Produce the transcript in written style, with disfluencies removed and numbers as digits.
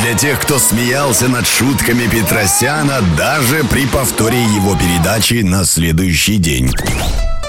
для тех, кто смеялся над шутками Петросяна даже при повторе его передачи на следующий день.